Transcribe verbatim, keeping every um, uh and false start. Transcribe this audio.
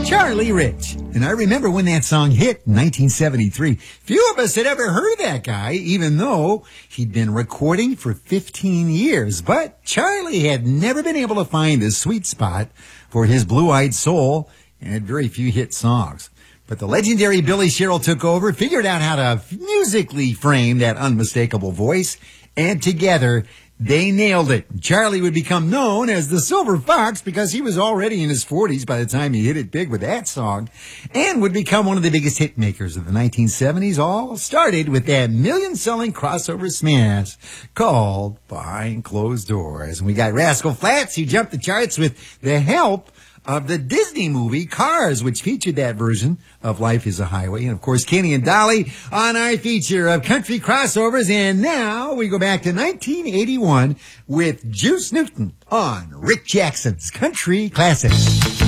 Charlie Rich. And I remember when that song hit in nineteen seventy-three. Few of us had ever heard of that guy, even though he'd been recording for fifteen years. But Charlie had never been able to find the sweet spot for his blue-eyed soul and had very few hit songs. But the legendary Billy Sherrill took over, figured out how to musically frame that unmistakable voice, and together they nailed it. Charlie would become known as the Silver Fox because he was already in his forties by the time he hit it big with that song, and would become one of the biggest hit makers of the nineteen seventies. All started with that million-selling crossover smash called Behind Closed Doors. And we got Rascal Flatts, who jumped the charts with the help of the Disney movie Cars, which featured that version of Life is a Highway. And, of course, Kenny and Dolly on our feature of country crossovers. And now we go back to nineteen eighty-one with Juice Newton on Rick Jackson's Country Classics.